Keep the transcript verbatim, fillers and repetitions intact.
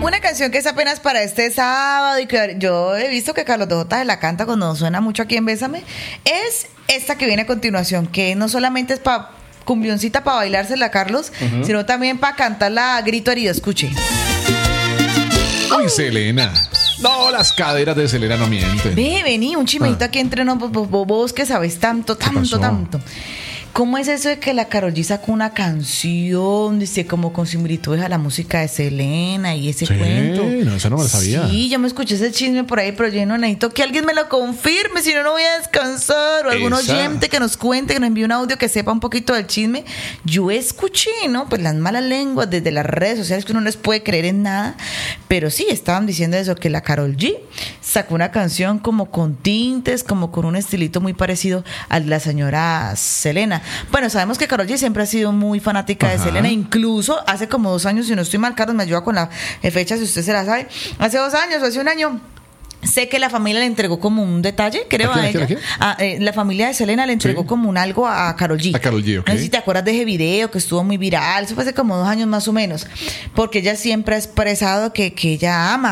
Una canción que es apenas para este sábado y que yo he visto que Carlos de J se la canta cuando suena mucho aquí en Bésame, es esta que viene a continuación, que no solamente es para cumbioncita para bailársela a Carlos, uh-huh. sino también para cantarla a grito herido. Escuche. Uy, Selena. No, las caderas de Selena no mienten. Ve, vení, un chimeito ah. aquí entre nosotros, vos que sabes tanto, tanto, tanto. ¿Cómo es eso de que la Karol G sacó una canción, dice, como con similitudes a la música de Selena y ese sí, cuento? No, eso no me lo sabía. Sí, yo me escuché ese chisme por ahí, pero yo no necesito que alguien me lo confirme, si no, no voy a descansar. O algún Esa. oyente que nos cuente, que nos envíe un audio que sepa un poquito del chisme. Yo escuché, ¿no? Pues las malas lenguas desde las redes sociales que uno no les puede creer en nada. Pero sí, estaban diciendo eso, que la Karol G sacó una canción como con tintes, como con un estilito muy parecido al de la señora Selena. Bueno, sabemos que Karol G siempre ha sido muy fanática Ajá. de Selena, incluso hace como dos años, si no estoy mal, Carlos me ayuda con la fecha si usted se la sabe, hace dos años o hace un año, sé que la familia le entregó como un detalle, creo, ¿A, quién, a ella. ¿A quién? A, eh, la familia de Selena le entregó sí. como un algo a Karol G. A Karol G, ok. No sé si te acuerdas de ese video que estuvo muy viral, eso fue hace como dos años más o menos, porque ella siempre ha expresado que, que ella ama